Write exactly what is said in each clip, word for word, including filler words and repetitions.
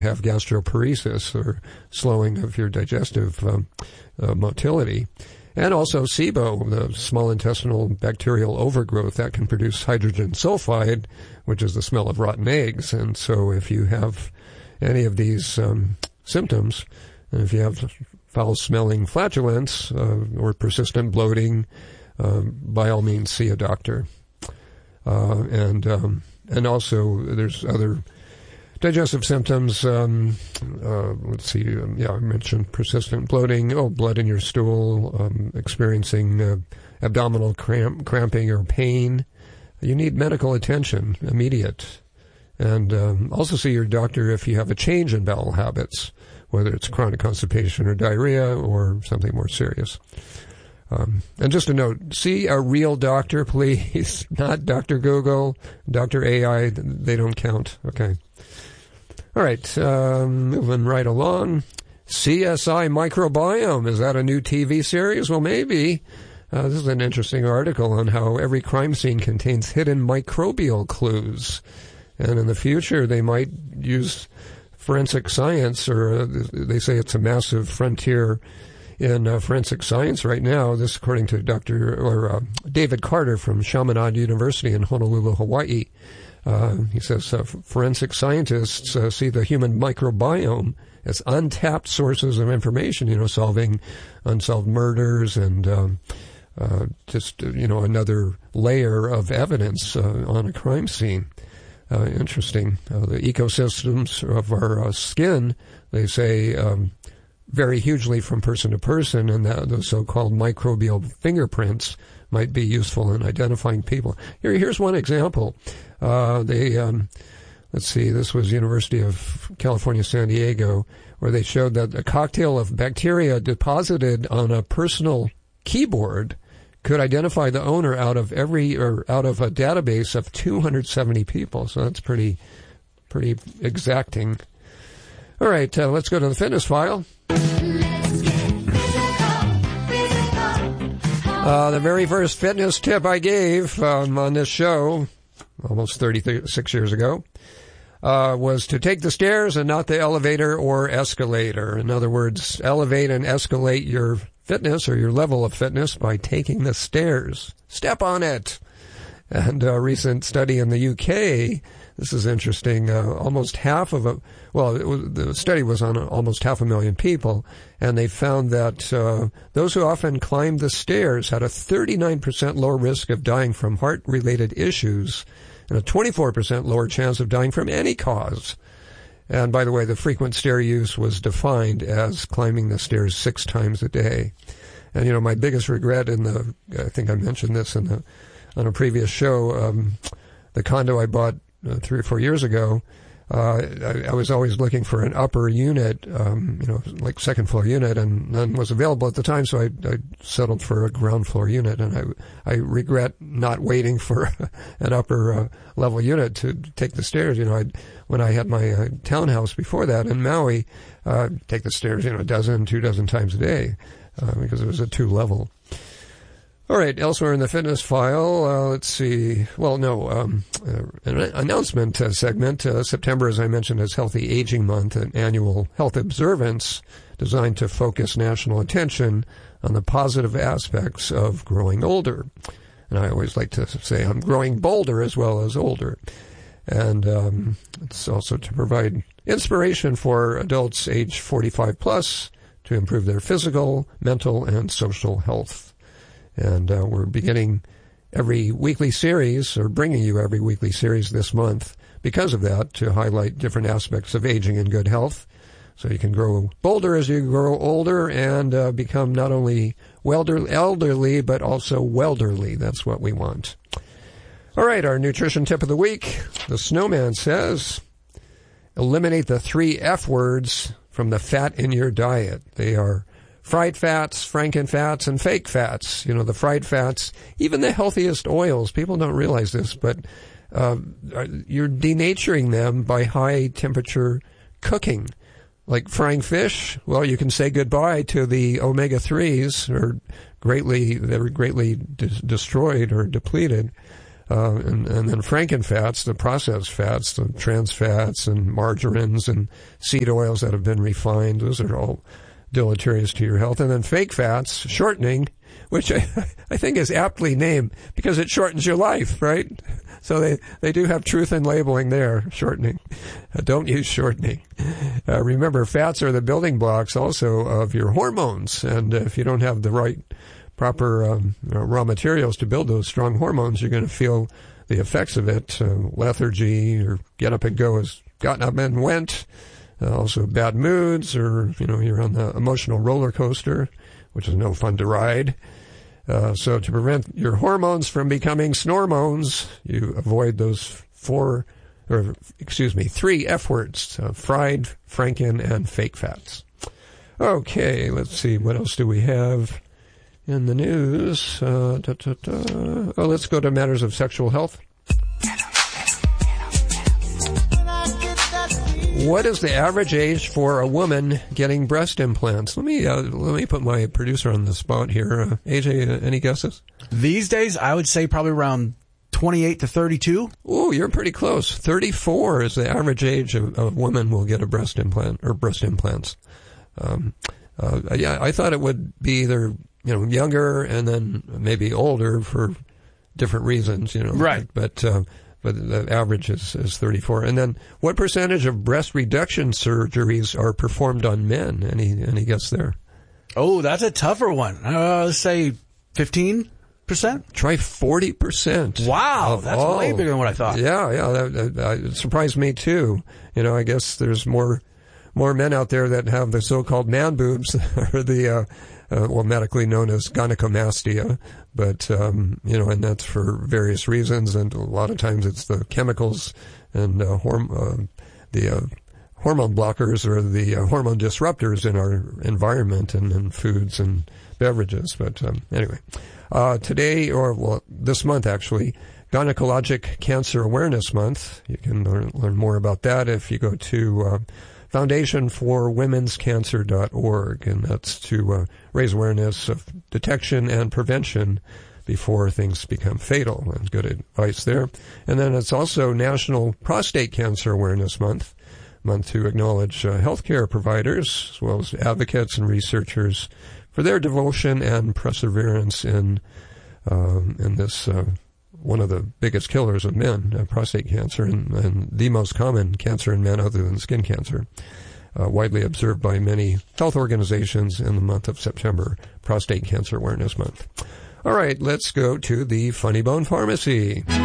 have gastroparesis, or slowing of your digestive um, uh, motility. And also SIBO, the small intestinal bacterial overgrowth, that can produce hydrogen sulfide, which is the smell of rotten eggs. And so if you have any of these um, symptoms, and if you have foul-smelling flatulence uh, or persistent bloating, uh, by all means see a doctor. Uh, and um, and also there's other digestive symptoms. Um, uh, let's see. Um, yeah, I mentioned persistent bloating. Oh, blood in your stool. Um, experiencing uh, abdominal cramp, cramping or pain. You need medical attention, immediate. And um, also see your doctor if you have a change in bowel habits, whether it's chronic constipation or diarrhea or something more serious. Um, and just a note, see a real doctor, please. Not Doctor Google, Doctor A I. They don't count. Okay. All right, um, moving right along. C S I Microbiome, is that a new T V series? Well, maybe. Uh, this is an interesting article on how every crime scene contains hidden microbial clues. And in the future, they might use forensic science, or uh, they say it's a massive frontier in uh, forensic science right now. This, according to Doctor or uh, David Carter from Chaminade University in Honolulu, Hawaii. Uh, he says uh, forensic scientists uh, see the human microbiome as untapped sources of information, you know, solving unsolved murders and um, uh, just, you know, another layer of evidence uh, on a crime scene. Uh, interesting. Uh, the ecosystems of our uh, skin, they say, um, vary hugely from person to person, and that, the so-called microbial fingerprints might be useful in identifying people. Here, here's one example. Uh, they, um, let's see, this was University of California, San Diego, where they showed that a cocktail of bacteria deposited on a personal keyboard could identify the owner out of every, or out of a database of two hundred seventy people. So that's pretty, pretty exacting. All right, uh, let's go to the fitness file. Uh, the very first fitness tip I gave um, on this show, almost thirty-six years ago, uh, was to take the stairs and not the elevator or escalator. In other words, elevate and escalate your fitness or your level of fitness by taking the stairs. Step on it. And a recent study in the U K, this is interesting, uh, almost half of a, well, it was, the study was on almost half a million people, and they found that uh, those who often climbed the stairs had a thirty-nine percent lower risk of dying from heart-related issues and a twenty-four percent lower chance of dying from any cause. And by the way, the frequent stair use was defined as climbing the stairs six times a day. And, you know, my biggest regret in the, I think I mentioned this in the, on a previous show, um, the condo I bought uh, three or four years ago, uh, I, I was always looking for an upper unit, um, you know, like second floor unit, and none was available at the time, so I, I settled for a ground floor unit, and I, I regret not waiting for an upper uh, level unit to take the stairs. You know, I'd, when I had my uh, townhouse before that in Maui, uh, take the stairs, you know, a dozen, two dozen times a day, uh, because it was a two level. All right, elsewhere in the fitness file, uh, let's see. Well, no, um, uh, an announcement uh, segment. Uh, September, as I mentioned, is Healthy Aging Month, an annual health observance designed to focus national attention on the positive aspects of growing older. And I always like to say I'm growing bolder as well as older. And um, it's also to provide inspiration for adults age forty-five plus to improve their physical, mental, and social health. And uh, we're beginning every weekly series, or bringing you every weekly series this month because of that, to highlight different aspects of aging and good health. So you can grow bolder as you grow older and uh, become not only welder- elderly, but also welderly. That's what we want. All right, our nutrition tip of the week. The Snowman says, eliminate the three F words from the fat in your diet. They are fried fats, frankenfats, and fake fats. You know, the fried fats, even the healthiest oils, people don't realize this, but uh, you're denaturing them by high temperature cooking. Like frying fish, well, you can say goodbye to the omega threes, or greatly, they're greatly de- destroyed or depleted. Uh, and, and then frankenfats, the processed fats, the trans fats and margarines and seed oils that have been refined. Those are all deleterious to your health. And then fake fats, shortening, which I, I think is aptly named because it shortens your life, right? So they, they do have truth in labeling there, shortening. Uh, don't use shortening. Uh, remember, fats are the building blocks also of your hormones. And if you don't have the right proper um, raw materials to build those strong hormones, you're going to feel the effects of it. Uh, lethargy or get up and go has gotten up and went. Uh, also bad moods, or, you know, you're on the emotional roller coaster, which is no fun to ride. Uh, so to prevent your hormones from becoming snormones, you avoid those four, or excuse me, three F words, uh, fried, franken, and fake fats. Okay, let's see, what else do we have in the news? Uh, da, da, da. Oh, let's go to matters of sexual health. What is the average age for a woman getting breast implants? Let me uh, let me put my producer on the spot here. Uh, A J, uh, any guesses? These days, I would say probably around twenty-eight to thirty-two. Oh, you're pretty close. thirty-four is the average age of a woman will get a breast implant or breast implants. Um, uh, yeah, I thought it would be either, you know, younger and then maybe older for different reasons, you know. Right. But uh, but the average is, is thirty-four. And then what percentage of breast reduction surgeries are performed on men? Any any guess there? Oh, that's a tougher one. Uh, let's say fifteen percent? Try forty percent. Wow, that's all. way bigger than what I thought. Yeah, yeah, that, that, that it surprised me too. You know, I guess there's more more men out there that have the so-called man boobs, or the, uh, uh, well, medically known as gynecomastia. But, um, you know, and that's for various reasons. And a lot of times it's the chemicals and uh, horm- uh, the uh, hormone blockers or the uh, hormone disruptors in our environment and, and foods and beverages. But um, anyway, uh, today, or well, this month actually, Gynecologic Cancer Awareness Month. You can learn, learn more about that if you go to uh, foundation for womens cancer dot org, and that's to uh, raise awareness of detection and prevention before things become fatal. And good advice there. And then it's also National Prostate Cancer Awareness Month, month to acknowledge uh, healthcare providers as well as advocates and researchers for their devotion and perseverance in um, in this uh, one of the biggest killers of men, uh, prostate cancer, and, and the most common cancer in men other than skin cancer, uh, widely observed by many health organizations in the month of September, Prostate Cancer Awareness Month. All right, let's go to the Funny Bone Pharmacy. All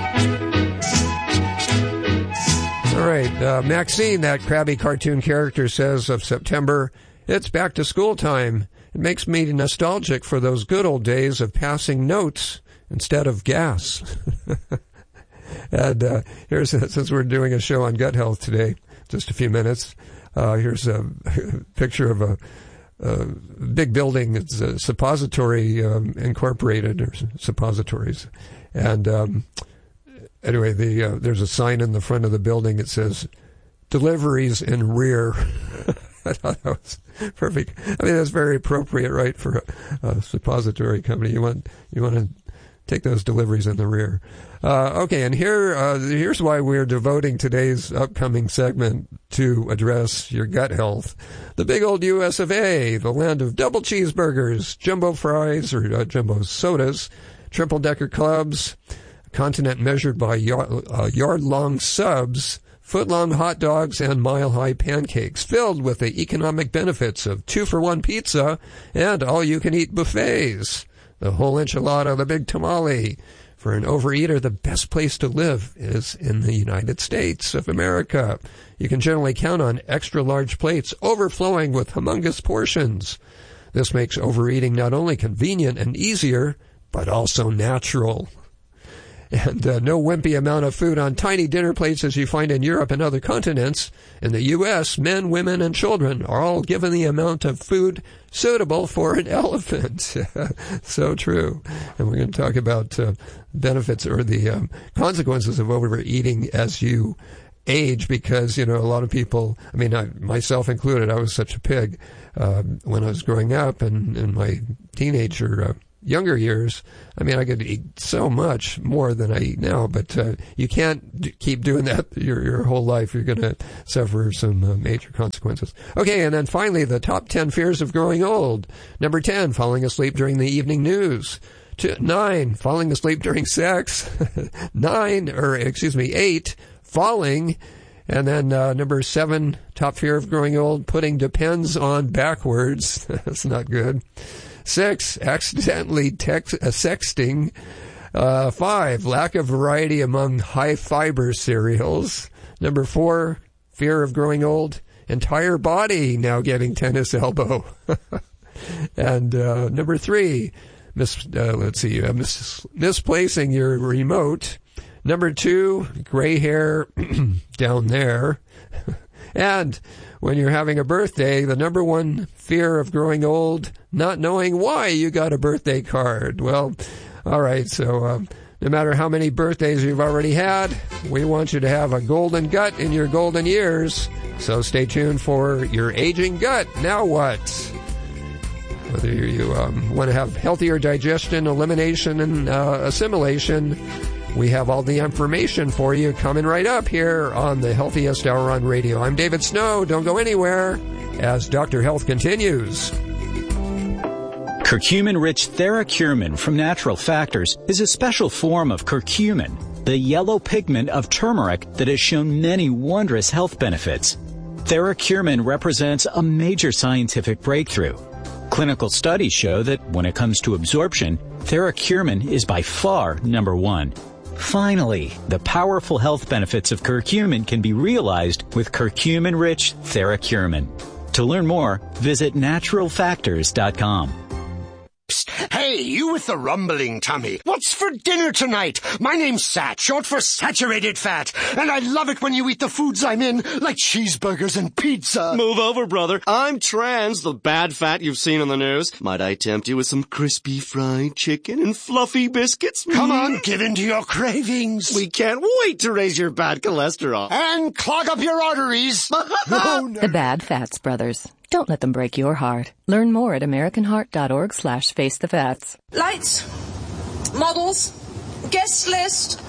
right, uh, Maxine, that crabby cartoon character, says of September, it's back to school time. It makes me nostalgic for those good old days of passing notes instead of gas. And uh, here's, since we're doing a show on gut health today, just a few minutes, uh, here's a picture of a, a big building. It's a suppository um, incorporated, or suppositories. And um, anyway, the uh, there's a sign in the front of the building. It says, deliveries in rear. I thought that was perfect. I mean, that's very appropriate, right, for a, a suppository company. You want you want to take those deliveries in the rear. Uh, okay, and here, uh, here's why we're devoting today's upcoming segment to address your gut health. The big old U S of A, the land of double cheeseburgers, jumbo fries, or uh, jumbo sodas, triple-decker clubs, a continent measured by yard, uh, yard-long subs, foot-long hot dogs, and mile-high pancakes, filled with the economic benefits of two-for-one pizza and all-you-can-eat buffets. The whole enchilada, the big tamale. For an overeater, the best place to live is in the United States of America. You can generally count on extra-large plates overflowing with humongous portions. This makes overeating not only convenient and easier, but also natural. And uh, no wimpy amount of food on tiny dinner plates as you find in Europe and other continents. In the U S, men, women, and children are all given the amount of food suitable for an elephant. So true. And we're going to talk about uh, benefits or the um, consequences of overeating as you age, because, you know, a lot of people, I mean, I, myself included, I was such a pig uh, when I was growing up and in my teenager uh, younger years, I mean, I could eat so much more than I eat now, but uh, you can't d- keep doing that your your whole life. You're going to suffer some uh, major consequences. Okay, and then finally, the top ten fears of growing old. Number ten, falling asleep during the evening news. Two, nine, falling asleep during sex. Nine, or excuse me, eight, falling. And then uh, number seven, top fear of growing old, putting depends on backwards. That's not good. Six, accidentally text, uh, sexting. Uh, five, lack of variety among high-fiber cereals. Number four, fear of growing old, entire body now getting tennis elbow. And uh, number three, mis- uh, let's see, uh, mis- misplacing your remote. Number two, gray hair down there. And when you're having a birthday, the number one fear of growing old, not knowing why you got a birthday card. Well, all right, so uh, no matter how many birthdays you've already had, we want you to have a golden gut in your golden years. So stay tuned for your aging gut. Now what? Whether you um, want to have healthier digestion, elimination, and uh, assimilation, we have all the information for you coming right up here on the Healthiest Hour on Radio. I'm David Snow. Don't go anywhere as Doctor Health continues. Curcumin-rich TheraCurmin from Natural Factors is a special form of curcumin, the yellow pigment of turmeric that has shown many wondrous health benefits. TheraCurmin represents a major scientific breakthrough. Clinical studies show that when it comes to absorption, TheraCurmin is by far number one. Finally, the powerful health benefits of curcumin can be realized with curcumin-rich TheraCurmin. To learn more, visit natural factors dot com. Hey, you with the rumbling tummy. What's for dinner tonight? My name's Sat, short for saturated fat. And I love it when you eat the foods I'm in, like cheeseburgers and pizza. Move over, brother. I'm trans, the bad fat you've seen on the news. Might I tempt you with some crispy fried chicken and fluffy biscuits? Come on, give in to your cravings. We can't wait to raise your bad cholesterol. And clog up your arteries. Oh, no. The Bad Fats Brothers. Don't let them break your heart. Learn more at americanheart.org slash face the fats. Lights, models, guest list.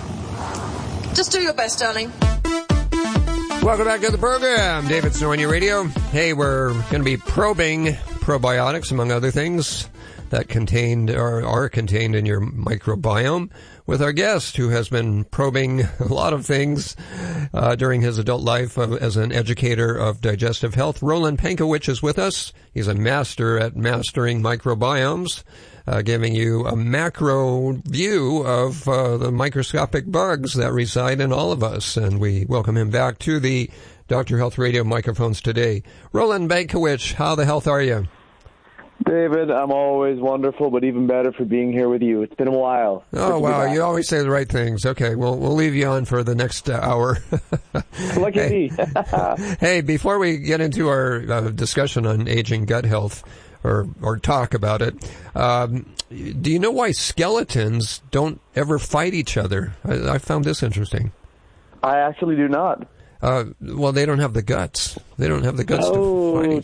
Just do your best, darling. Welcome back to the program. David Snow on your radio. Hey, we're going to be probing probiotics, among other things, that contained or are contained in your microbiome with our guest who has been probing a lot of things uh, during his adult life uh, as an educator of digestive health. Roland Pankowicz is with us. He's a master at mastering microbiomes, uh, giving you a macro view of uh, the microscopic bugs that reside in all of us. And we welcome him back to the Doctor Health Radio microphones today. Roland Pankowicz, how the health are you? David, I'm always wonderful, but even better for being here with you. It's been a while. Oh, wow. You always say the right things. Okay, well, we'll leave you on for the next uh, hour. Lucky hey. me. Hey, before we get into our uh, discussion on aging gut health, or, or talk about it, um, do you know why skeletons don't ever fight each other? I, I found this interesting. I actually do not. Uh, well, they don't have the guts. They don't have the guts oh, to fight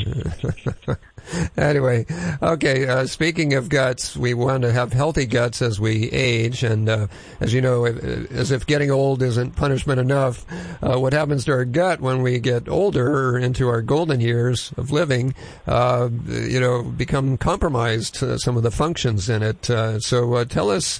each other. Anyway, okay, uh, speaking of guts, we want to have healthy guts as we age, and uh, as you know, as if getting old isn't punishment enough, uh, what happens to our gut when we get older or into our golden years of living, uh, you know, become compromised, uh, some of the functions in it. Uh, so uh, tell us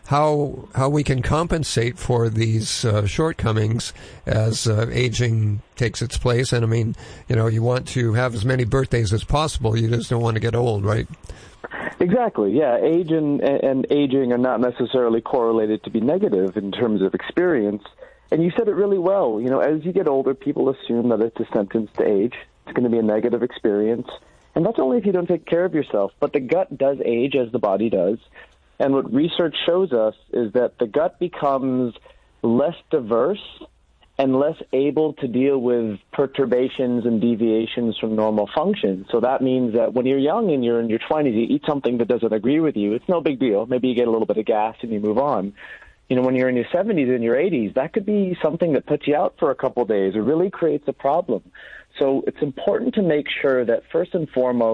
how how we can compensate for these uh, shortcomings as uh, aging takes its place. And I mean, you know, you want to have as many birthdays as possible. You just don't want to get old, right? Exactly. Yeah, age and, and aging are not necessarily correlated to be negative in terms of experience. And you said it really well. You know, as you get older, people assume that it's a sentence to age. It's going to be a negative experience. And that's only if you don't take care of yourself. But the gut does age as the body does. And what research shows us is that the gut becomes less diverse and less able to deal with perturbations and deviations from normal function. So that means that when you're young and you're in your twenties, you eat something that doesn't agree with you, it's no big deal. Maybe you get a little bit of gas and you move on. You know, when you're in your seventies and your eighties, that could be something that puts you out for a couple of days or really creates a problem. So it's important to make sure that first and foremost,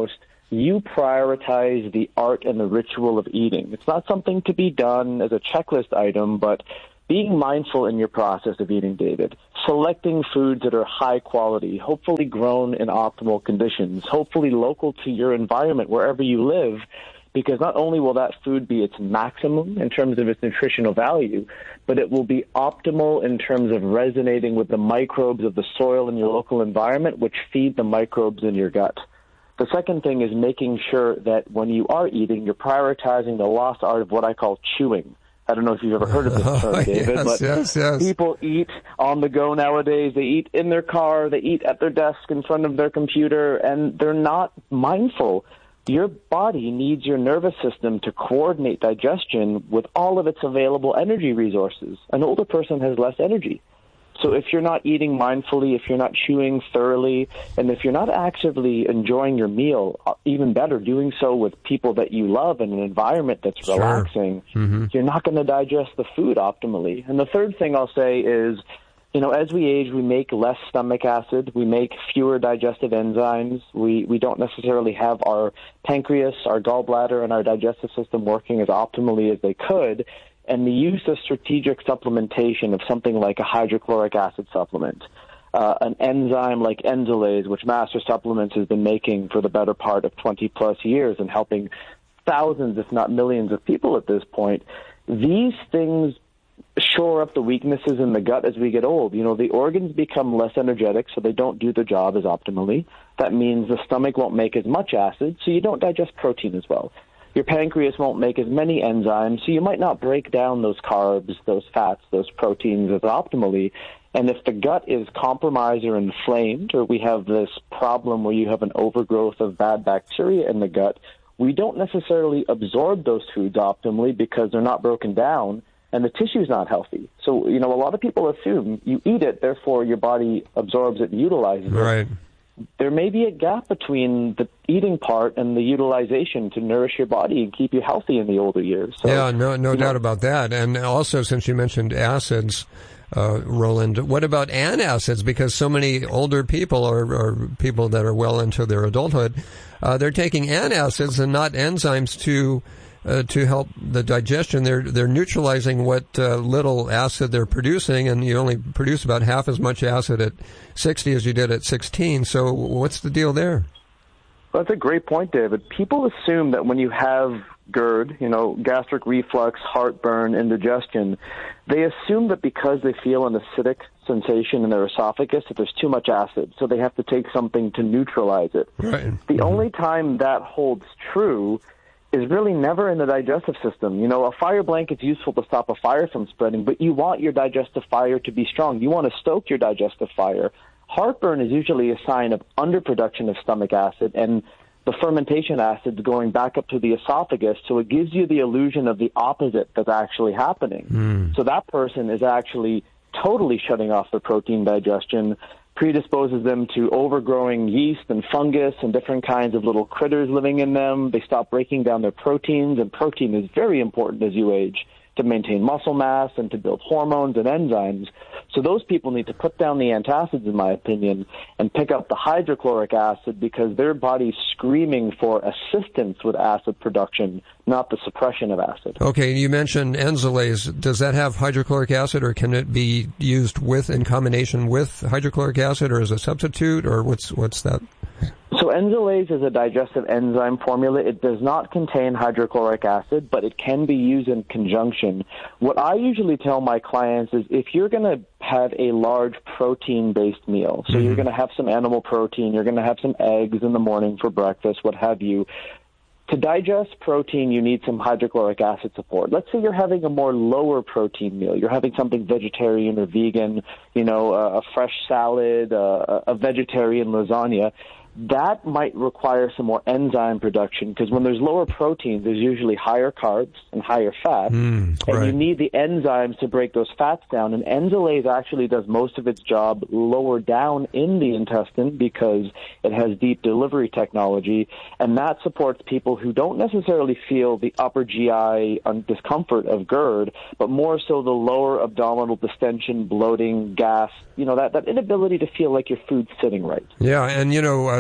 you prioritize the art and the ritual of eating. It's not something to be done as a checklist item, but being mindful in your process of eating, David. Selecting foods that are high quality, hopefully grown in optimal conditions, hopefully local to your environment wherever you live, because not only will that food be its maximum in terms of its nutritional value, but it will be optimal in terms of resonating with the microbes of the soil in your local environment, which feed the microbes in your gut. The second thing is making sure that when you are eating, you're prioritizing the lost art of what I call chewing. I don't know if you've ever heard of this term, oh, David, yes, but yes, yes. people eat on the go nowadays. They eat in their car, they eat at their desk in front of their computer, and they're not mindful. Your body needs your nervous system to coordinate digestion with all of its available energy resources. An older person has less energy. So if you're not eating mindfully, if you're not chewing thoroughly, and if you're not actively enjoying your meal, even better, doing so with people that you love in an environment that's Sure. relaxing, Mm-hmm. you're not going to digest the food optimally. And the third thing I'll say is, you know, as we age, we make less stomach acid, we make fewer digestive enzymes, we, we don't necessarily have our pancreas, our gallbladder, and our digestive system working as optimally as they could. And the use of strategic supplementation of something like a hydrochloric acid supplement, uh, an enzyme like Enzolase, which Master Supplements has been making for the better part of twenty plus years and helping thousands, if not millions of people at this point, these things shore up the weaknesses in the gut as we get old. You know, the organs become less energetic, so they don't do the job as optimally. That means the stomach won't make as much acid, so you don't digest protein as well. Your pancreas won't make as many enzymes, so you might not break down those carbs, those fats, those proteins as optimally. And if the gut is compromised or inflamed, or we have this problem where you have an overgrowth of bad bacteria in the gut, we don't necessarily absorb those foods optimally because they're not broken down, and the tissue's not healthy. So, you know, a lot of people assume you eat it, therefore your body absorbs it and utilizes it. Right. There may be a gap between the eating part and the utilization to nourish your body and keep you healthy in the older years. So, yeah, no, no doubt know, about that. And also, since you mentioned acids, uh, Roland, what about antacids? Because so many older people or, or people that are well into their adulthood, uh, they're taking antacids and not enzymes to Uh, to help the digestion. They're they're neutralizing what uh, little acid they're producing, and you only produce about half as much acid at sixty as you did at sixteen. So what's the deal there? Well, that's a great point, David. People assume that when you have GERD, you know, gastric reflux, heartburn, indigestion, they assume that because they feel an acidic sensation in their esophagus that there's too much acid, so they have to take something to neutralize it. Right. The Mm-hmm. only time that holds true is really never in the digestive system. You know, a fire blanket's useful to stop a fire from spreading, but you want your digestive fire to be strong. You want to stoke your digestive fire. Heartburn is usually a sign of underproduction of stomach acid and the fermentation acids going back up to the esophagus, so it gives you the illusion of the opposite that's actually happening. Mm. So that person is actually totally shutting off their protein digestion, predisposes them to overgrowing yeast and fungus and different kinds of little critters living in them. They stop breaking down their proteins, and protein is very important as you age to maintain muscle mass and to build hormones and enzymes. So those people need to put down the antacids, in my opinion, and pick up the hydrochloric acid because their body's screaming for assistance with acid production, not the suppression of acid. Okay, you mentioned Enzolase. Does that have hydrochloric acid, or can it be used with in combination with hydrochloric acid, or as a substitute, or what's what's that? So Enzolase is a digestive enzyme formula. It does not contain hydrochloric acid, but it can be used in conjunction. What I usually tell my clients is if you're going to have a large protein-based meal, so mm-hmm. you're going to have some animal protein, you're going to have some eggs in the morning for breakfast, what have you, to digest protein, you need some hydrochloric acid support. Let's say you're having a more lower protein meal. You're having something vegetarian or vegan, you know, a, a fresh salad, a, a vegetarian lasagna. That might require some more enzyme production because when there's lower proteins, there's usually higher carbs and higher fat. Mm, and right. you need the enzymes to break those fats down. And Enzolase actually does most of its job lower down in the intestine because it has deep delivery technology. And that supports people who don't necessarily feel the upper G I discomfort of GERD, but more so the lower abdominal distension, bloating, gas, you know, that, that inability to feel like your food's sitting right. Yeah, and, you know, uh,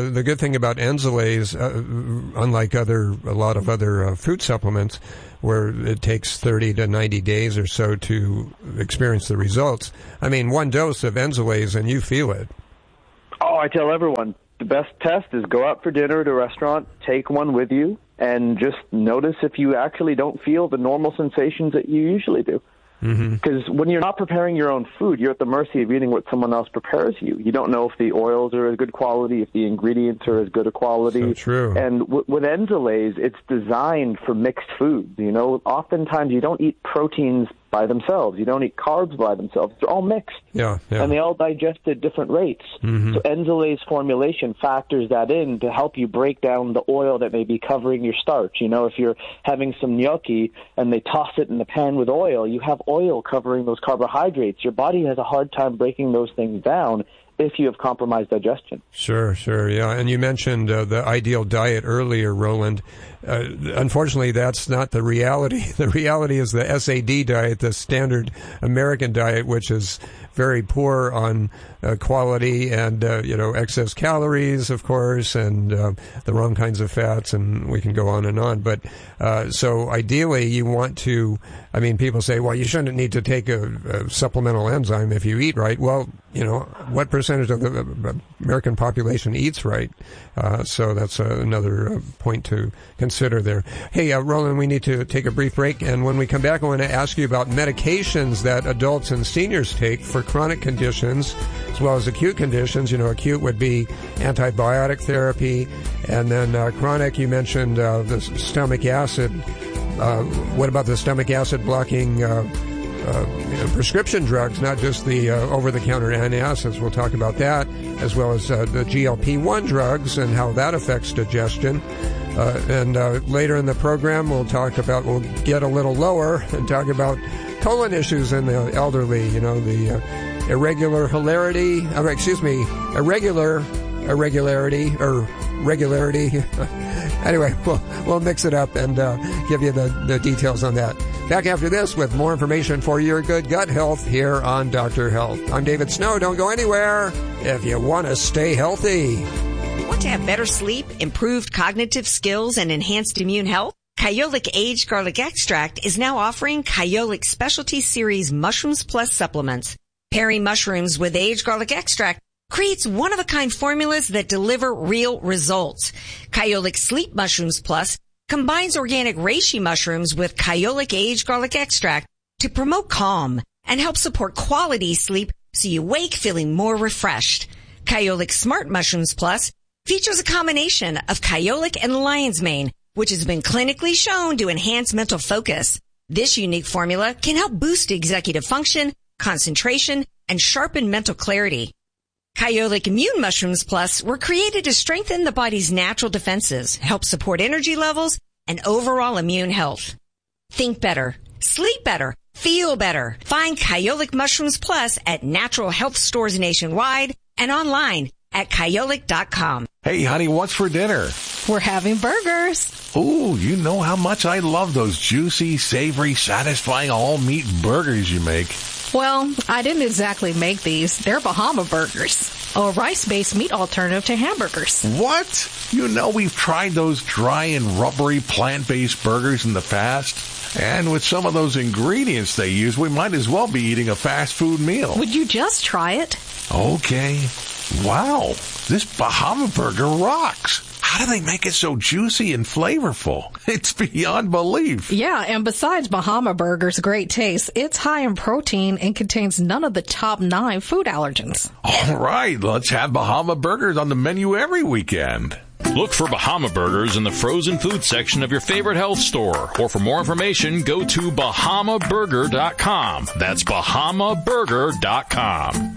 uh, the good thing about Enzalase, uh, unlike other a lot of other uh, food supplements, where it takes thirty to ninety days or so to experience the results. I mean, one dose of Enzalase and you feel it. Oh, I tell everyone, the best test is go out for dinner at a restaurant, take one with you, and just notice if you actually don't feel the normal sensations that you usually do. Because mm-hmm. when you're not preparing your own food, you're at the mercy of eating what someone else prepares you. You don't know if the oils are as good quality, if the ingredients are as good a quality. So true. And w- with Enzalase, it's designed for mixed foods. You know, oftentimes you don't eat proteins by themselves. You don't eat carbs by themselves. They're all mixed. Yeah, yeah. And they all digest at different rates. Mm-hmm. So Enzalase formulation factors that in to help you break down the oil that may be covering your starch. You know, if you're having some gnocchi and they toss it in the pan with oil, you have oil covering those carbohydrates. Your body has a hard time breaking those things down if you have compromised digestion. Sure, sure, yeah. And you mentioned uh, the ideal diet earlier, Roland. Uh, unfortunately, that's not the reality. The reality is the S A D diet, the standard American diet, which is very poor on uh, quality and, uh, you know, excess calories, of course, and uh, the wrong kinds of fats, and we can go on and on. But uh, so ideally, you want to, I mean, people say, well, you shouldn't need to take a, a supplemental enzyme if you eat right. Well, you know, what percentage of the American population eats right? Uh, so that's uh, another uh, point to consider there. Hey, uh, Roland, we need to take a brief break, and when we come back, I want to ask you about medications that adults and seniors take for chronic conditions as well as acute conditions. You know, acute would be antibiotic therapy, and then uh, chronic, you mentioned uh, the stomach acid. Uh, what about the stomach acid blocking uh, uh, you know, prescription drugs, not just the uh, over-the-counter antacids? We'll talk about that, as well as uh, the G L P one drugs and how that affects digestion. Uh, and uh, later in the program, we'll talk about, we'll get a little lower and talk about colon issues in the elderly, you know, the uh, irregular hilarity, uh, excuse me, irregular irregularity or regularity. Anyway, we'll, we'll mix it up and uh, give you the, the details on that. Back after this with more information for your good gut health here on Doctor Health. I'm David Snow. Don't go anywhere if you want to stay healthy. Want to have better sleep, improved cognitive skills, and enhanced immune health? Kyolic Aged Garlic Extract is now offering Kyolic Specialty Series Mushrooms Plus supplements. Pairing mushrooms with aged garlic extract creates one-of-a-kind formulas that deliver real results. Kyolic Sleep Mushrooms Plus combines organic reishi mushrooms with Kyolic Aged Garlic Extract to promote calm and help support quality sleep so you wake feeling more refreshed. Kyolic Smart Mushrooms Plus features a combination of Kyolic and lion's mane, which has been clinically shown to enhance mental focus. This unique formula can help boost executive function, concentration, and sharpen mental clarity. Kyolic Immune Mushrooms Plus were created to strengthen the body's natural defenses, help support energy levels, and overall immune health. Think better, sleep better, feel better. Find Kyolic Mushrooms Plus at natural health stores nationwide and online at kyolic dot com. Hey, honey, what's for dinner? We're having burgers. Ooh, you know how much I love those juicy, savory, satisfying all-meat burgers you make. Well, I didn't exactly make these. They're Bahama Burgers, a rice-based meat alternative to hamburgers. What? You know we've tried those dry and rubbery plant-based burgers in the past. And with some of those ingredients they use, we might as well be eating a fast food meal. Would you just try it? Okay. Wow, this Bahama Burger rocks. How do they make it so juicy and flavorful? It's beyond belief. Yeah, and besides Bahama Burger's great taste, it's high in protein and contains none of the top nine food allergens. All right, let's have Bahama Burgers on the menu every weekend. Look for Bahama Burgers in the frozen food section of your favorite health store. Or for more information, go to bahama burger dot com. That's bahama burger dot com.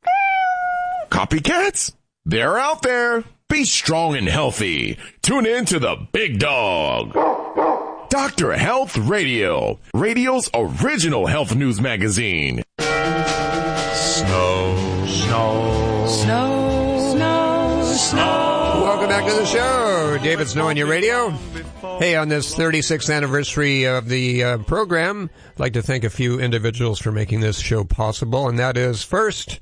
Copycats? They're out there. Be strong and healthy. Tune in to the Big Dog. Doctor Health Radio. Radio's original health news magazine. Snow. Snow. Snow. Snow. Snow. Welcome back to the show. David Snow on your radio. Hey, on this thirty-sixth anniversary of the uh, program, I'd like to thank a few individuals for making this show possible, and that is first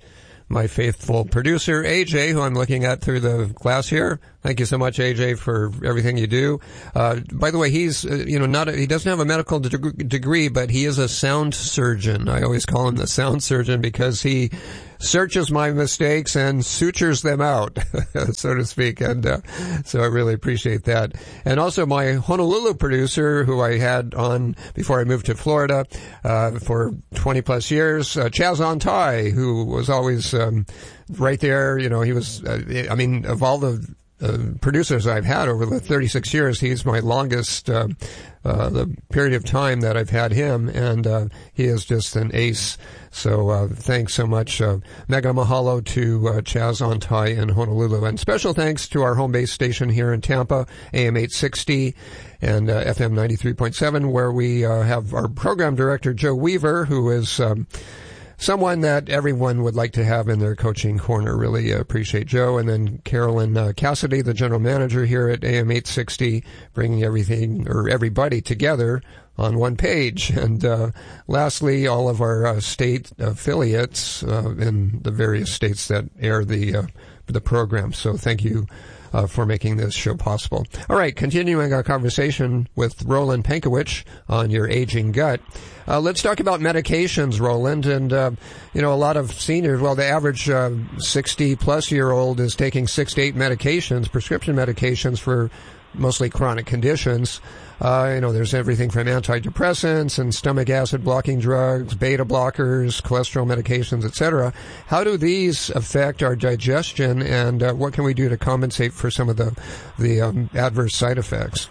my faithful producer, A J, who I'm looking at through the glass here. Thank you so much, A J, for everything you do. Uh, by the way, he's, uh, you know, not, a, he doesn't have a medical de- degree, but he is a sound surgeon. I always call him the sound surgeon because he searches my mistakes and sutures them out, so to speak. And, uh, so I really appreciate that. And also my Honolulu producer, who I had on before I moved to Florida, uh, for twenty plus years, uh, Chaz Ontai, who was always, um, right there. You know, he was, uh, I mean, of all the, Uh, producers I've had over the thirty-six years, he's my longest, uh, uh, the period of time that I've had him, and, uh, he is just an ace. So, uh, thanks so much. Uh, mega mahalo to, uh, Chaz Ontai in Honolulu. And special thanks to our home base station here in Tampa, A M eight sixty and, uh, F M ninety-three point seven, where we, uh, have our program director, Joe Weaver, who is, um, someone that everyone would like to have in their coaching corner. Really appreciate Joe. And then Carolyn uh, Cassidy, the general manager here at A M eight sixty, bringing everything or everybody together on one page. And uh, lastly, all of our uh, state affiliates uh, in the various states that air the uh, the program. So thank you Uh, for making this show possible. All right, continuing our conversation with Roland Pankowich on your aging gut. Uh, let's talk about medications, Roland. And, uh, you know, a lot of seniors, well, the average uh, sixty-plus-year-old is taking six to eight medications, prescription medications for mostly chronic conditions. Uh, you know, there's everything from antidepressants and stomach acid blocking drugs, beta blockers, cholesterol medications, et cetera. How do these affect our digestion, and uh, what can we do to compensate for some of the the um, adverse side effects?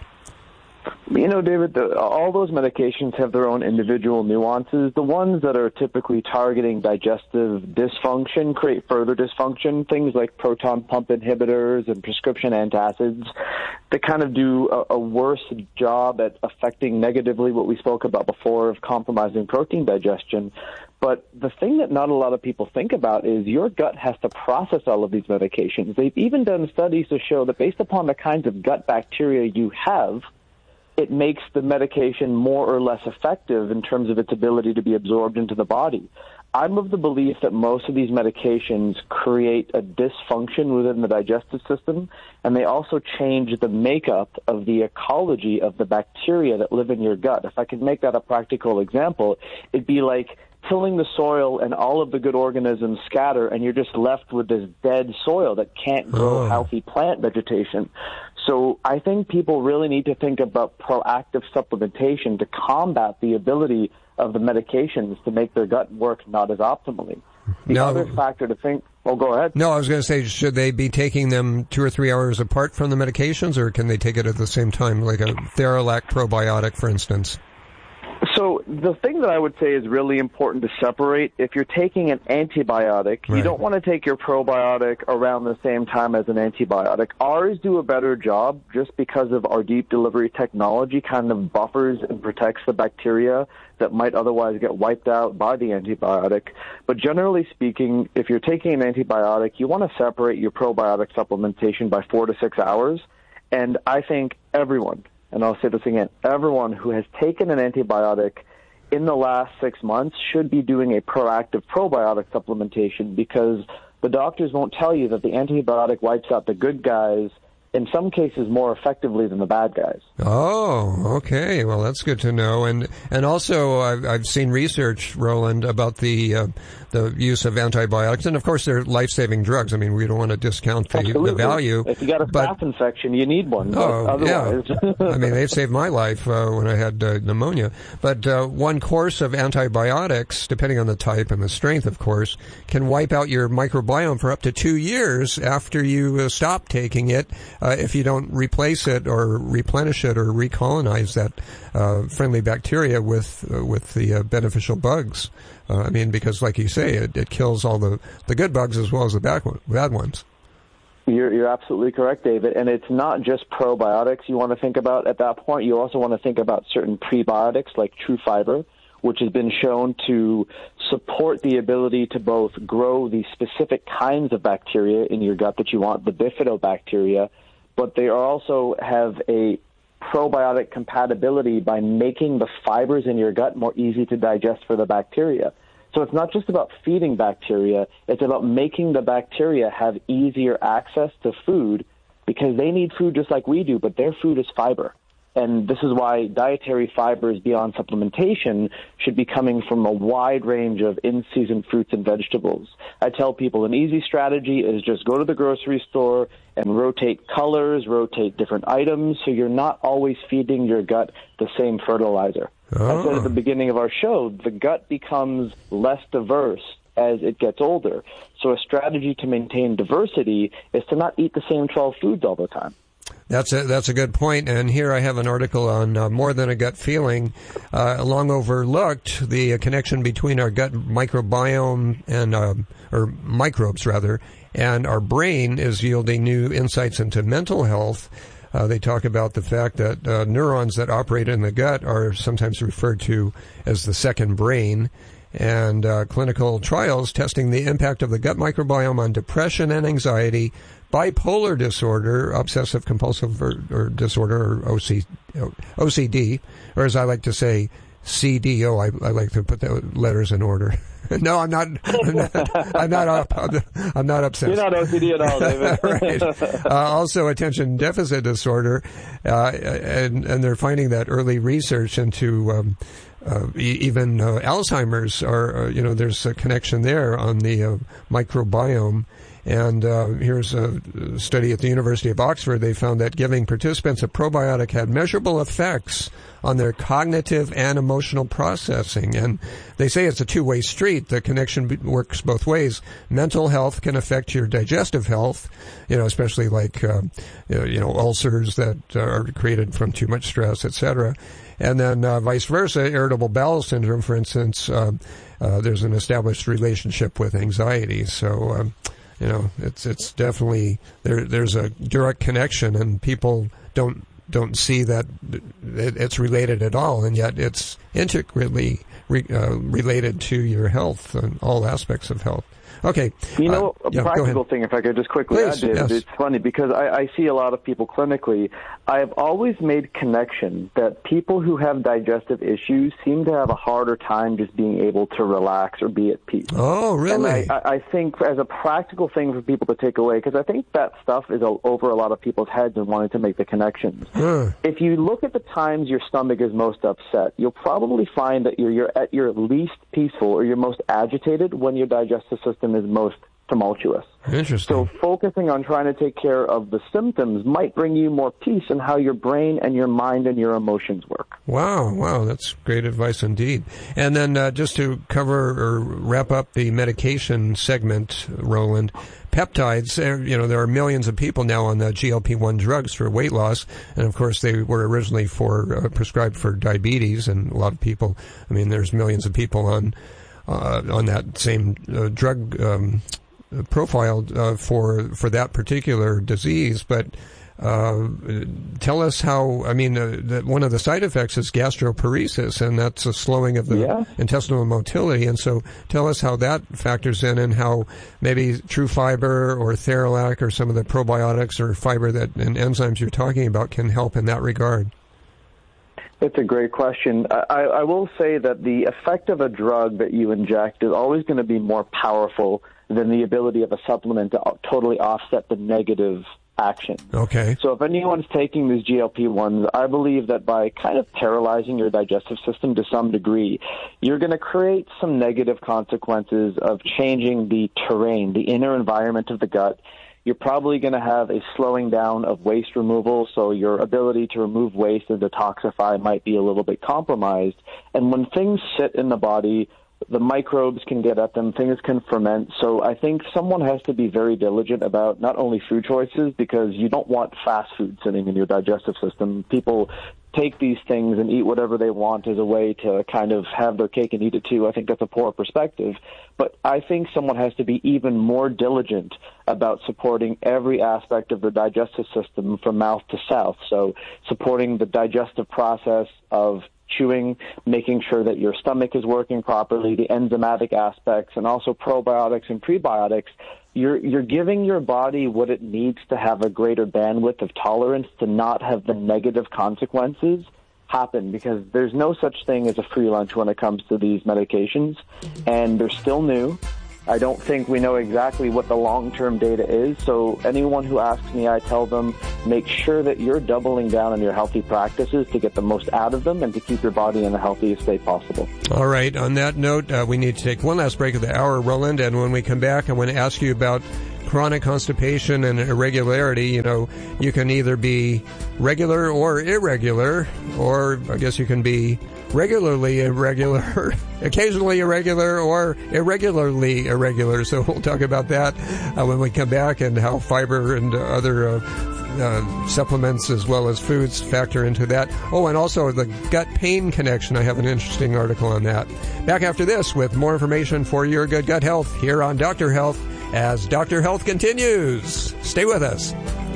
You know, David, the, all those medications have their own individual nuances. The ones that are typically targeting digestive dysfunction create further dysfunction. Things like proton pump inhibitors and prescription antacids that kind of do a, a worse job at affecting negatively what we spoke about before of compromising protein digestion. But the thing that not a lot of people think about is your gut has to process all of these medications. They've even done studies to show that based upon the kinds of gut bacteria you have, it makes the medication more or less effective in terms of its ability to be absorbed into the body. I'm of the belief that most of these medications create a dysfunction within the digestive system, and they also change the makeup of the ecology of the bacteria that live in your gut. If I could make that a practical example, it'd be like tilling the soil and all of the good organisms scatter, and you're just left with this dead soil that can't grow oh. healthy plant vegetation. So I think people really need to think about proactive supplementation to combat the ability of the medications to make their gut work not as optimally. The no. other factor to think, oh, go ahead. No, I was going to say, should they be taking them two or three hours apart from the medications, or can they take it at the same time, like a Theralac probiotic, for instance? So the thing that I would say is really important to separate, if you're taking an antibiotic, right. you don't want to take your probiotic around the same time as an antibiotic. Ours do a better job just because of our deep delivery technology kind of buffers and protects the bacteria that might otherwise get wiped out by the antibiotic. But generally speaking, if you're taking an antibiotic, you want to separate your probiotic supplementation by four to six hours. And I think everyone, and I'll say this again, everyone who has taken an antibiotic in the last six months should be doing a proactive probiotic supplementation, because the doctors won't tell you that the antibiotic wipes out the good guys, in some cases more effectively than the bad guys. Oh, okay. Well, that's good to know. And and also, I've, I've seen research, Roland, about the uh, the use of antibiotics, and of course, they're life-saving drugs. I mean, we don't want to discount the, the value. If you got a staph infection, you need one. Oh, otherwise. yeah. I mean, they've saved my life uh, when I had uh, pneumonia. But uh, one course of antibiotics, depending on the type and the strength, of course, can wipe out your microbiome for up to two years after you uh, stop taking it. Uh, if you don't replace it or replenish it or recolonize that uh, friendly bacteria with uh, with the uh, beneficial bugs. Uh, I mean, because like you say, it, it kills all the, the good bugs as well as the bad, one, bad ones. You're, you're absolutely correct, David. And it's not just probiotics you want to think about at that point. You also want to think about certain prebiotics like True Fiber, which has been shown to support the ability to both grow the specific kinds of bacteria in your gut that you want, the bifidobacteria, but they also have a probiotic compatibility by making the fibers in your gut more easy to digest for the bacteria. So it's not just about feeding bacteria, it's about making the bacteria have easier access to food because they need food just like we do, but their food is fiber. And this is why dietary fibers beyond supplementation should be coming from a wide range of in-season fruits and vegetables. I tell people an easy strategy is just go to the grocery store and rotate colors, rotate different items, so you're not always feeding your gut the same fertilizer. Oh. I said at the beginning of our show, the gut becomes less diverse as it gets older. So a strategy to maintain diversity is to not eat the same twelve foods all the time. That's a, that's a good point. And here I have an article on uh, More Than a Gut Feeling, uh, long overlooked, the uh, connection between our gut microbiome and, uh, or microbes rather, and our brain is yielding new insights into mental health. Uh, they talk about the fact that uh, neurons that operate in the gut are sometimes referred to as the second brain. And uh, clinical trials testing the impact of the gut microbiome on depression and anxiety, bipolar disorder, obsessive compulsive or, or disorder, or O C, O C D, or as I like to say, C D O. I, I like to put the letters in order. No, I'm not. I'm not. I'm not, up, I'm not obsessed. You're not O C D at all, David. Right. Uh, also, attention deficit disorder, uh, and and they're finding that early research into um, uh, e- even uh, Alzheimer's are uh, you know there's a connection there on the uh, microbiome. And uh, here's a study at the University of Oxford. They found that giving participants a probiotic had measurable effects on their cognitive and emotional processing. And they say it's a two-way street. The connection b- works both ways. Mental health can affect your digestive health, you know, especially like, uh, you know, ulcers that are created from too much stress, et cetera. And then uh, vice versa, irritable bowel syndrome, for instance, uh, uh, there's an established relationship with anxiety. So, um, You know, it's it's definitely there. There's a direct connection, and people don't don't see that it, it's related at all, and yet it's integrally re, uh, related to your health and all aspects of health. Okay. You know, uh, a yeah, practical thing, if I could just quickly Please, add, David, yes. it's funny because I, I see a lot of people clinically. I have always made connection that people who have digestive issues seem to have a harder time just being able to relax or be at peace. Oh, really? And I, I think as a practical thing for people to take away, because I think that stuff is over a lot of people's heads and wanting to make the connections. Huh. If you look at the times your stomach is most upset, you'll probably find that you're, you're at your least peaceful or you're most agitated when your digestive system is most tumultuous. Interesting. So focusing on trying to take care of the symptoms might bring you more peace in how your brain and your mind and your emotions work. Wow, wow, that's great advice indeed. And then uh, just to cover or wrap up the medication segment, Roland, peptides, uh, you know, there are millions of people now on the G L P one drugs for weight loss, and of course they were originally for uh, prescribed for diabetes, and a lot of people, I mean, there's millions of people on uh, on that same uh, drug um profiled uh, for for that particular disease, but uh, tell us how. I mean, uh, that one of the side effects is gastroparesis, and that's a slowing of the yeah. intestinal motility. And so, tell us how that factors in, and how maybe True Fiber or Theralac or some of the probiotics or fiber that and enzymes you're talking about can help in that regard. It's a great question. I, I will say that the effect of a drug that you inject is always going to be more powerful than the ability of a supplement to totally offset the negative action. Okay. So if anyone's taking these G L P ones, I believe that by kind of paralyzing your digestive system to some degree, you're going to create some negative consequences of changing the terrain, the inner environment of the gut. You're probably going to have a slowing down of waste removal, so your ability to remove waste and detoxify might be a little bit compromised. And when things sit in the body, the microbes can get at them, things can ferment. So I think someone has to be very diligent about not only food choices, because you don't want fast food sitting in your digestive system. People take these things and eat whatever they want as a way to kind of have their cake and eat it too. I think that's a poor perspective. But I think someone has to be even more diligent about supporting every aspect of the digestive system from mouth to south. So supporting the digestive process of chewing, making sure that your stomach is working properly, the enzymatic aspects, and also probiotics and prebiotics. You're, you're giving your body what it needs to have a greater bandwidth of tolerance to not have the negative consequences happen, because there's no such thing as a free lunch when it comes to these medications, and they're still new. I don't think we know exactly what the long-term data is, so anyone who asks me, I tell them, make sure that you're doubling down on your healthy practices to get the most out of them and to keep your body in the healthiest state possible. All right, on that note, uh, we need to take one last break of the hour, Roland, and when we come back, I want to ask you about chronic constipation and irregularity. You know, you can either be regular or irregular, or I guess you can be regularly irregular, occasionally irregular, or irregularly irregular. So we'll talk about that uh, when we come back, and how fiber and other uh, uh, supplements as well as foods factor into that. Oh, and also the gut pain connection. I have an interesting article on that. Back after this with more information for your good gut health here on Doctor Health, as Doctor Health continues. Stay with us.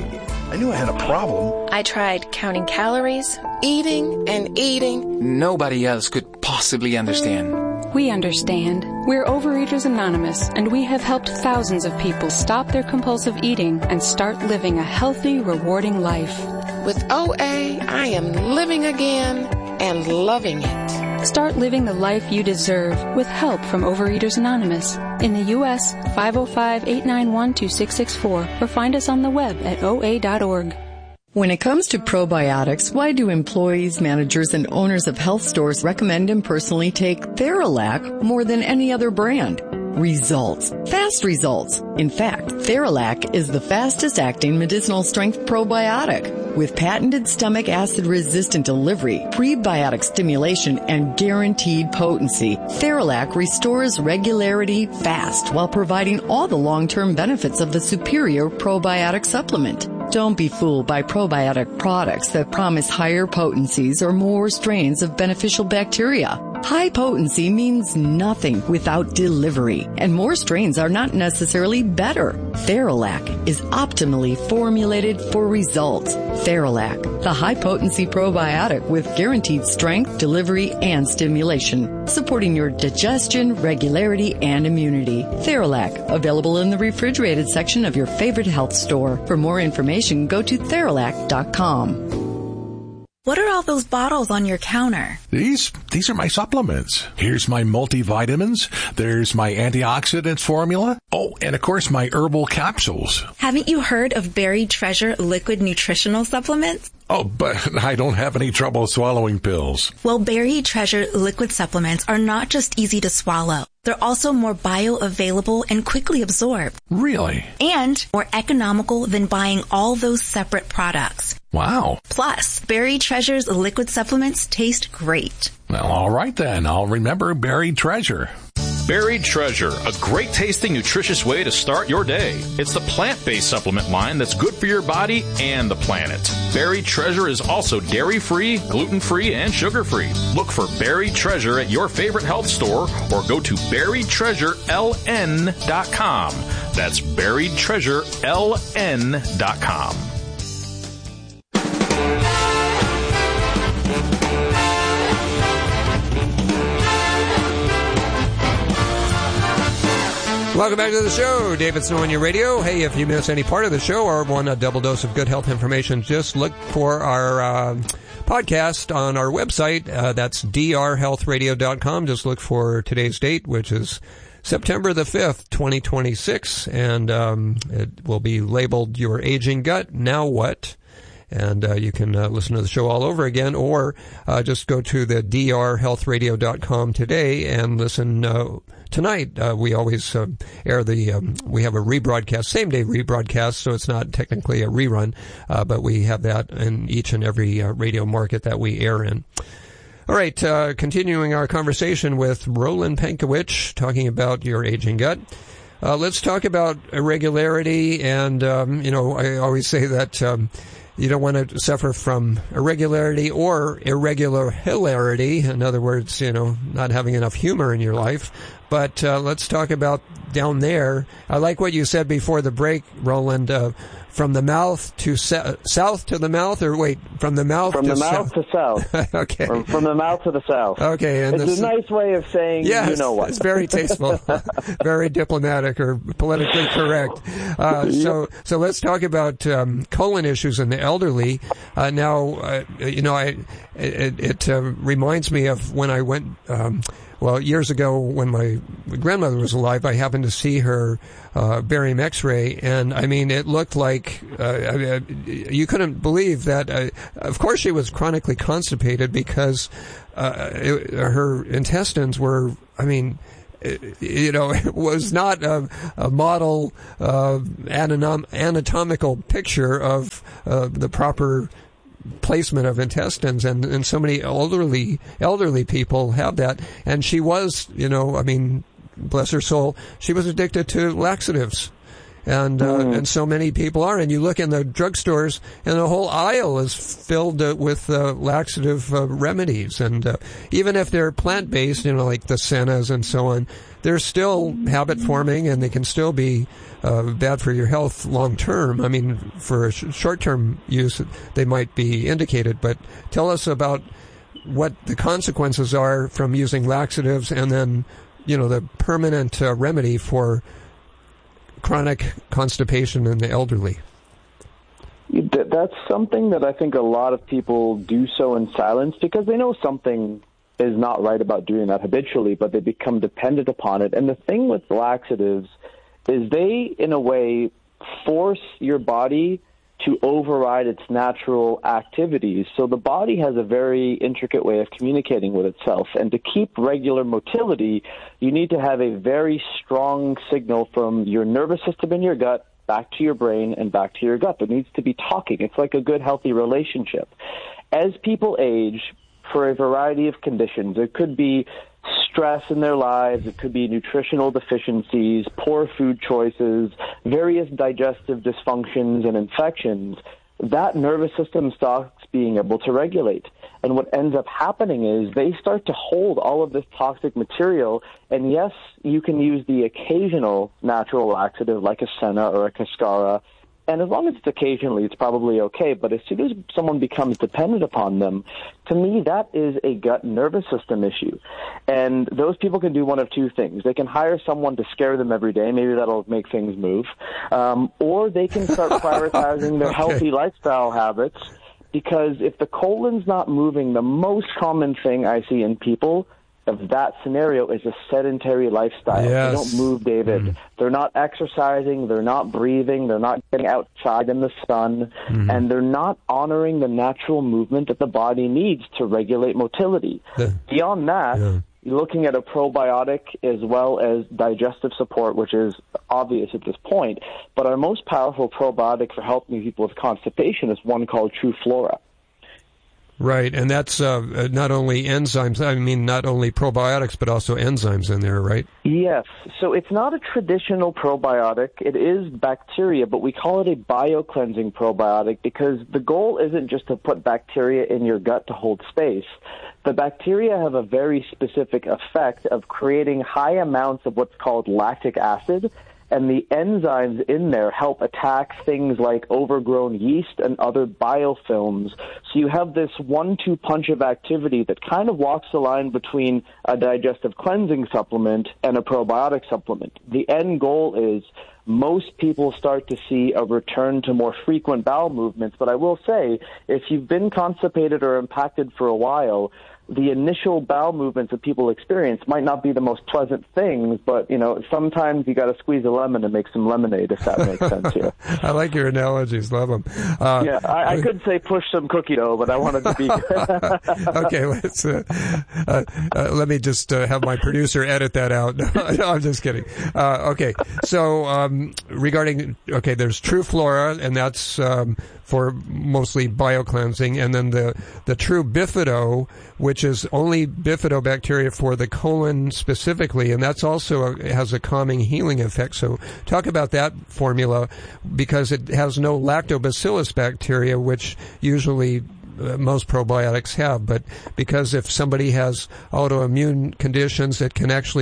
I knew I had a problem. I tried counting calories, eating and eating. Nobody else could possibly understand. We understand. We're Overeaters Anonymous, and we have helped thousands of people stop their compulsive eating and start living a healthy, rewarding life. With O A, I am living again and loving it. Start living the life you deserve with help from Overeaters Anonymous. In the U S, five oh five, eight nine one, two six six four, or find us on the web at O A dot org. When it comes to probiotics, why do employees, managers, and owners of health stores recommend and personally take Theralac more than any other brand? Results. Fast results. In fact, Theralac is the fastest acting medicinal strength probiotic. With patented stomach acid resistant delivery, prebiotic stimulation, and guaranteed potency, Theralac restores regularity fast while providing all the long-term benefits of the superior probiotic supplement. Don't be fooled by probiotic products that promise higher potencies or more strains of beneficial bacteria. High potency means nothing without delivery, and more strains are not necessarily better. Theralac is optimally formulated for results. Theralac, the high-potency probiotic with guaranteed strength, delivery, and stimulation, supporting your digestion, regularity, and immunity. Theralac, available in the refrigerated section of your favorite health store. For more information, go to Theralac dot com. What are all those bottles on your counter? These these are my supplements. Here's my multivitamins. There's my antioxidants formula. Oh, and of course my herbal capsules. Haven't you heard of Buried Treasure liquid nutritional supplements? Oh, but I don't have any trouble swallowing pills. Well, Buried Treasure liquid supplements are not just easy to swallow. They're also more bioavailable and quickly absorbed. Really? And more economical than buying all those separate products. Wow. Plus, Buried Treasure's liquid supplements taste great. Well, all right then. I'll remember Buried Treasure. Buried Treasure, a great tasting, nutritious way to start your day. It's the plant-based supplement line that's good for your body and the planet. Buried Treasure is also dairy-free, gluten-free, and sugar-free. Look for Buried Treasure at your favorite health store or go to buried treasure L N dot com. That's buried treasure L N dot com. Welcome back to the show. David Snow on your radio. Hey, if you miss any part of the show or want a double dose of good health information, just look for our uh, podcast on our website. Uh, that's d r health radio dot com. Just look for today's date, which is September the fifth, twenty twenty-six, and um, it will be labeled Your Aging Gut, Now What? And uh, you can uh, listen to the show all over again, or uh, just go to the d r health radio dot com today and listen uh, tonight. Uh, we always uh, air the, um, we have a rebroadcast, same day rebroadcast, so it's not technically a rerun, uh, but we have that in each and every uh, radio market that we air in. All right, uh, continuing our conversation with Roland Pankowicz, talking about your aging gut. Uh, let's talk about irregularity, and, um, you know, I always say that um, you don't want to suffer from irregularity or irregular hilarity. In other words, you know, not having enough humor in your life. But uh, let's talk about down there. I like what you said before the break, Roland. Uh, from the mouth to se- south to the mouth, or wait, from the mouth from to the mouth south. to south. Okay. Or from the mouth to the south. Okay, and it's this, a nice way of saying yes, you know what. It's very tasteful, very diplomatic or politically correct. Uh, yep. So, so let's talk about um, colon issues in the elderly. Uh, now, uh, you know, I it, it uh, reminds me of when I went. Um, Well, years ago when my grandmother was alive, I happened to see her uh, barium X-ray, and I mean, it looked like uh, I, you couldn't believe that. Uh, of course, she was chronically constipated because uh, it, her intestines were. I mean. You know, it was not a, a model uh, anatom- anatomical picture of uh, the proper placement of intestines, and, and so many elderly elderly people have that. And she was, you know, I mean, bless her soul, she was addicted to laxatives. And uh, mm. and so many people are. And you look in the drugstores, and the whole aisle is filled uh, with uh, laxative uh, remedies. And uh, even if they're plant-based, you know, like the Sennas and so on, they're still habit-forming, and they can still be uh, bad for your health long-term. I mean, for sh- short-term use, they might be indicated. But tell us about what the consequences are from using laxatives, and then, you know, the permanent uh, remedy for chronic constipation in the elderly. That's something that I think a lot of people do so in silence because they know something is not right about doing that habitually, but they become dependent upon it. And the thing with laxatives is they, in a way, force your body to override its natural activities. So the body has a very intricate way of communicating with itself. And to keep regular motility, you need to have a very strong signal from your nervous system in your gut back to your brain and back to your gut. There needs to be talking. It's like a good, healthy relationship. As people age, for a variety of conditions, it could be stress in their lives, it could be nutritional deficiencies, poor food choices, various digestive dysfunctions and infections, that nervous system stops being able to regulate. And what ends up happening is they start to hold all of this toxic material, and yes, you can use the occasional natural laxative like a Senna or a Cascara, and as long as it's occasionally, it's probably okay. But as soon as someone becomes dependent upon them, to me, that is a gut nervous system issue. And those people can do one of two things. They can hire someone to scare them every day. Maybe that'll make things move. Um, or they can start prioritizing their okay. healthy lifestyle habits. Because if the colon's not moving, the most common thing I see in people of that scenario is a sedentary lifestyle. Yes. They don't move, David. Mm. They're not exercising, they're not breathing, they're not getting outside in the sun, mm-hmm. and they're not honoring the natural movement that the body needs to regulate motility. Yeah. Beyond that, yeah. you're looking at a probiotic as well as digestive support, which is obvious at this point, but our most powerful probiotic for helping people with constipation is one called True Flora. Right, and that's uh, not only enzymes, I mean not only probiotics, but also enzymes in there, right? Yes, so it's not a traditional probiotic. It is bacteria, but we call it a biocleansing probiotic because the goal isn't just to put bacteria in your gut to hold space. The bacteria have a very specific effect of creating high amounts of what's called lactic acid, and the enzymes in there help attack things like overgrown yeast and other biofilms. So you have this one two punch of activity that kind of walks the line between a digestive cleansing supplement and a probiotic supplement. The end goal is most people start to see a return to more frequent bowel movements. But I will say, if you've been constipated or impacted for a while, the initial bowel movements that people experience might not be the most pleasant things, but, you know, sometimes you got to squeeze a lemon and make some lemonade, if that makes sense here. I like your analogies. Love them. Uh, yeah, I, I could say push some cookie dough, but I wanted to be... Okay, let's, uh, uh, uh, let me just uh, have my producer edit that out. No, I'm just kidding. Uh, okay, so um, regarding, okay, there's True Flora, and that's um, for mostly biocleansing, and then the, the True Bifido, which is only bifidobacteria for the colon specifically, and that's also a, has a calming, healing effect. So talk about that formula, because it has no lactobacillus bacteria, which usually uh, most probiotics have. But because if somebody has autoimmune conditions that can actually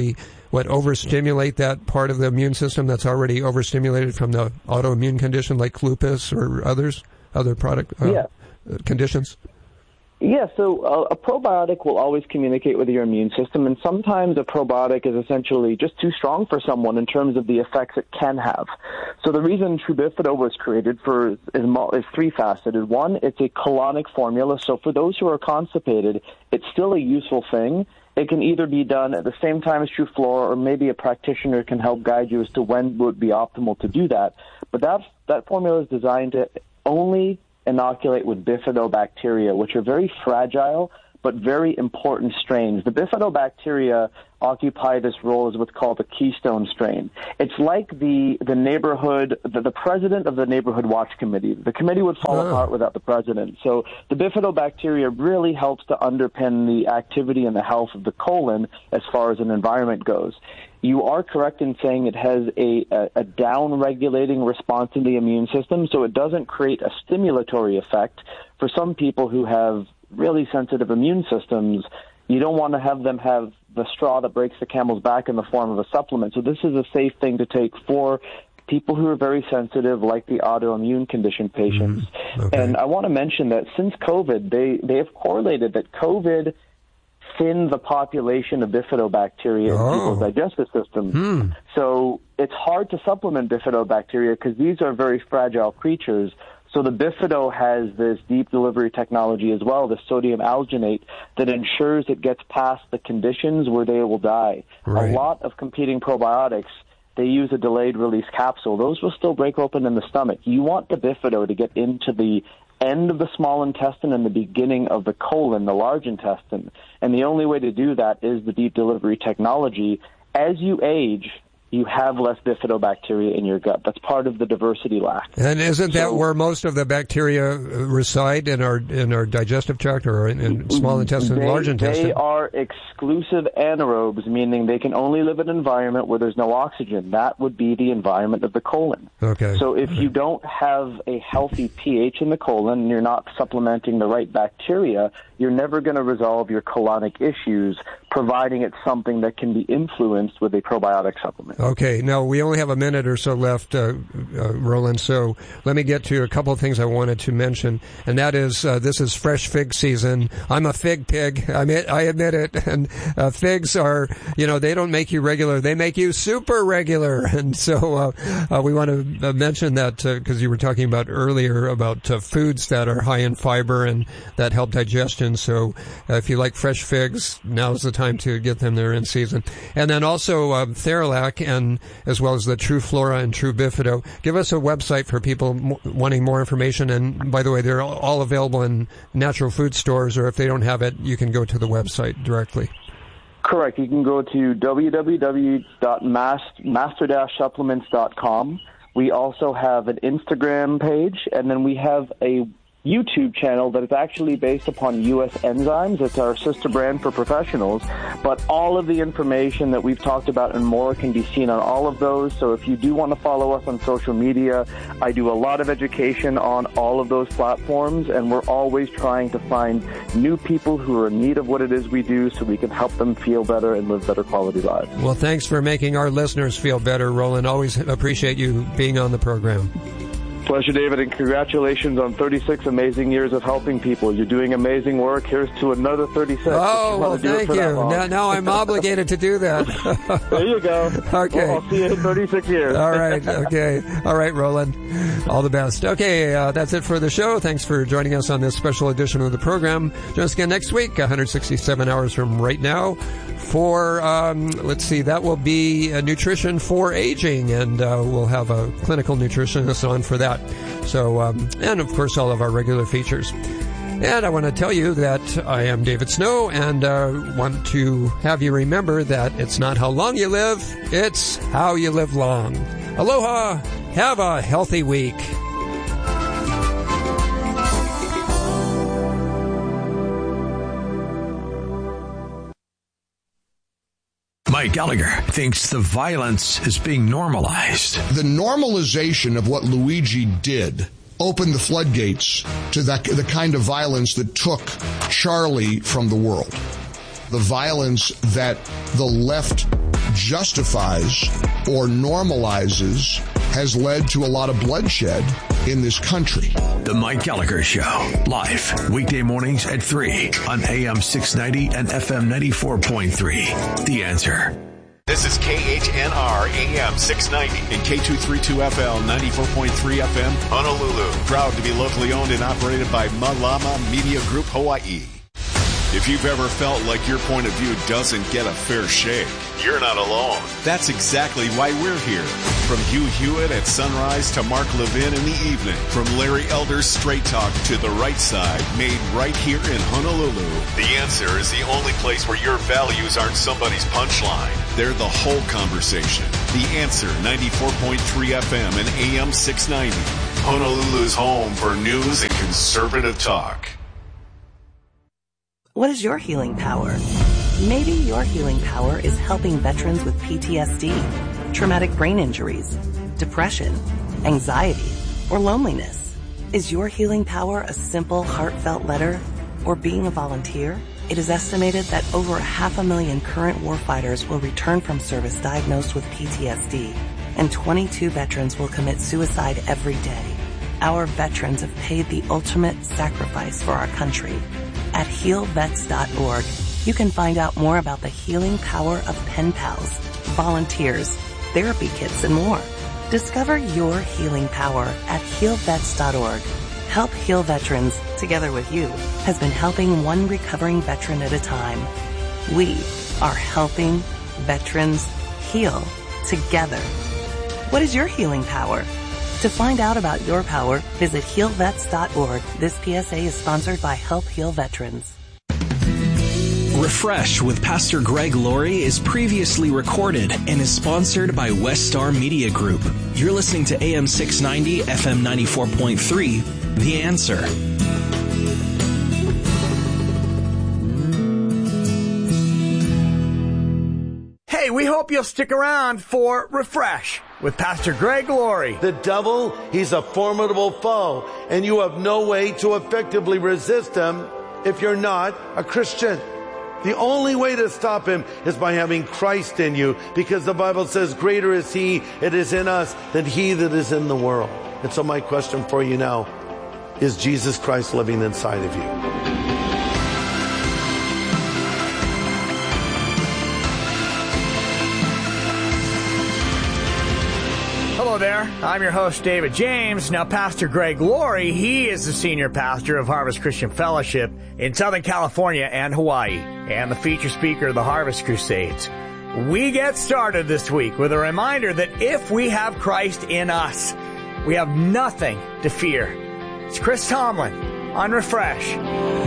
what, overstimulate that part of the immune system that's already overstimulated from the autoimmune condition like lupus or others, other product uh, yeah. conditions? Yeah, so uh, a probiotic will always communicate with your immune system, and sometimes a probiotic is essentially just too strong for someone in terms of the effects it can have. So the reason True Bifido was created for is, is three-faceted. One, it's a colonic formula, so for those who are constipated, it's still a useful thing. It can either be done at the same time as True Flora, or maybe a practitioner can help guide you as to when would be optimal to do that. But that, that formula is designed to only inoculate with bifidobacteria, which are very fragile but very important strains. The bifidobacteria occupy this role as what's called a keystone strain. It's like the the neighborhood, the, the president of the neighborhood watch committee. The committee would fall oh. apart without the president. So the bifidobacteria really helps to underpin the activity and the health of the colon as far as an environment goes. You are correct in saying it has a, a, a down-regulating response in the immune system, so it doesn't create a stimulatory effect. For some people who have really sensitive immune systems, you don't want to have them have the straw that breaks the camel's back in the form of a supplement. So this is a safe thing to take for people who are very sensitive, like the autoimmune condition patients. Mm-hmm. Okay. And I want to mention that since COVID, they, they have correlated that COVID thinned the population of bifidobacteria oh. in people's digestive systems. Hmm. So it's hard to supplement bifidobacteria because these are very fragile creatures. So the Bifido has this deep delivery technology as well, the sodium alginate, that ensures it gets past the conditions where they will die. Right. A lot of competing probiotics, they use a delayed release capsule. Those will still break open in the stomach. You want the Bifido to get into the end of the small intestine and the beginning of the colon, the large intestine. And the only way to do that is the deep delivery technology. As you age, you have less bifidobacteria in your gut. That's part of the diversity lack. And isn't so, that where most of the bacteria reside, in our in our digestive tract or in, in small intestine, they, large intestine? They are exclusive anaerobes, meaning they can only live in an environment where there's no oxygen. That would be the environment of the colon. Okay. So if okay. you don't have a healthy pH in the colon and you're not supplementing the right bacteria, you're never going to resolve your colonic issues, providing it's something that can be influenced with a probiotic supplement. Okay. Now, we only have a minute or so left, uh, uh, Roland, so let me get to a couple of things I wanted to mention, and that is uh, this is fresh fig season. I'm a fig pig. I admit, I admit it. And uh, figs are, you know, they don't make you regular. They make you super regular. And so uh, uh, we want to uh, mention that because uh, you were talking about earlier about uh, foods that are high in fiber and that help digestion. So uh, if you like fresh figs, now's the time to get them there in season. And then also uh, Theralac, and as well as the True Flora and True Bifido. Give us a website for people m- wanting more information. And by the way, they're all available in natural food stores, or if they don't have it, you can go to the website directly. Correct. You can go to w w w dot master dash supplements dot com. We also have an Instagram page, and then we have a YouTube channel that is actually based upon U S Enzymes. It's our sister brand for professionals. But all of the information that we've talked about and more can be seen on all of those. So if you do want to follow us on social media, I do a lot of education on all of those platforms, and we're always trying to find new people who are in need of what it is we do so we can help them feel better and live better quality lives. Well, thanks for making our listeners feel better, Roland. Always appreciate you being on the program. Pleasure, David, and congratulations on thirty-six amazing years of helping people. You're doing amazing work. Here's to another thirty-six. Oh, well, thank you. Now, now I'm obligated to do that. There you go. Okay. Well, I'll see you in thirty-six years. All right. Okay. All right, Roland. All the best. Okay, uh, that's it for the show. Thanks for joining us on this special edition of the program. Join us again next week, one hundred sixty-seven hours from right now, for, um, let's see, that will be a nutrition for aging, and uh, we'll have a clinical nutritionist on for that. So, um, and of course, all of our regular features. And I want to tell you that I am David Snow, and uh, want to have you remember that it's not how long you live, it's how you live long. Aloha. Have a healthy week. Mike Gallagher thinks the violence is being normalized. The normalization of what Luigi did opened the floodgates to that, the kind of violence that took Charlie from the world. The violence that the left justifies or normalizes has led to a lot of bloodshed in this country. The Mike Gallagher Show, live weekday mornings at three on A M six ninety and F M ninety-four point three. The Answer. This is K H N R A M six ninety and K two thirty-two F L ninety-four point three F M, Honolulu. Proud to be locally owned and operated by Malama Media Group Hawaii. If you've ever felt like your point of view doesn't get a fair shake, you're not alone. That's exactly why we're here. From Hugh Hewitt at sunrise to Mark Levin in the evening. From Larry Elder's Straight Talk to The Right Side, made right here in Honolulu. The Answer is the only place where your values aren't somebody's punchline. They're the whole conversation. The Answer, ninety-four point three F M and A M six ninety. Honolulu's home for news and conservative talk. What is your healing power? Maybe your healing power is helping veterans with P T S D, traumatic brain injuries, depression, anxiety, or loneliness. Is your healing power a simple, heartfelt letter or being a volunteer? It is estimated that over a half a million current warfighters will return from service diagnosed with P T S D, and twenty-two veterans will commit suicide every day. Our veterans have paid the ultimate sacrifice for our country. At heal vets dot org, you can find out more about the healing power of pen pals, volunteers, therapy kits, and more. Discover your healing power at heal vets dot org. Help Heal Veterans, together with you, has been helping one recovering veteran at a time. We are helping veterans heal together. What is your healing power? To find out about your power, visit heal vets dot org. This P S A is sponsored by Help Heal Veterans. Refresh with Pastor Greg Laurie is previously recorded and is sponsored by Westar Media Group. You're listening to A M six ninety, F M ninety-four point three, The Answer. Hey, we hope you'll stick around for Refresh with Pastor Greg Laurie. The devil, he's a formidable foe, and you have no way to effectively resist him if you're not a Christian. The only way to stop him is by having Christ in you, because the Bible says, greater is he that is in us than he that is in the world. And so my question for you now, is Jesus Christ living inside of you? Hello there. I'm your host, David James. Now, Pastor Greg Laurie, he is the senior pastor of Harvest Christian Fellowship in Southern California and Hawaii, and the feature speaker of the Harvest Crusades. We get started this week with a reminder that if we have Christ in us, we have nothing to fear. It's Chris Tomlin on Refresh.